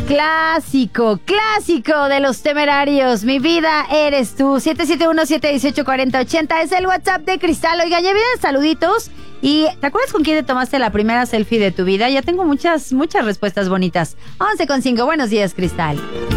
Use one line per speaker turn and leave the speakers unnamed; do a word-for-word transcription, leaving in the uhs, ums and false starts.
Clásico, clásico de los Temerarios. Mi vida eres tú. siete siete uno, siete uno ocho, cuatro cero ocho cero es el WhatsApp de Cristal. Oiga, ya vienen saluditos. ¿Y te acuerdas con quién te tomaste la primera selfie de tu vida? Ya tengo muchas, muchas respuestas bonitas. once con cinco. Buenos días, Cristal.